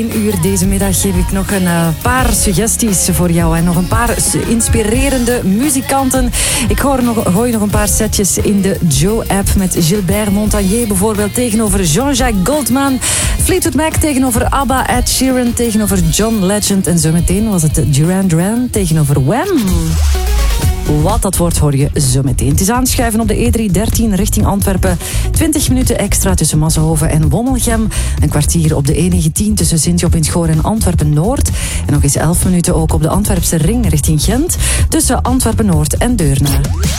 Uur deze middag geef ik nog een paar suggesties voor jou en nog een paar inspirerende muzikanten. Ik gooi nog een paar setjes in de Joe-app met Gilbert Montagnier bijvoorbeeld tegenover Jean-Jacques Goldman, Fleetwood Mac tegenover ABBA, Ed Sheeran tegenover John Legend en zometeen was het Duran Duran tegenover Wham! Wat dat wordt hoor je zo meteen. Het is aanschuiven op de E313 richting Antwerpen. 20 minuten extra tussen Massenhoven en Wommelgem. Een kwartier op de E19 tussen Sint-Job in Schoor en Antwerpen-Noord. En nog eens 11 minuten ook op de Antwerpse ring richting Gent. Tussen Antwerpen-Noord en Deurne.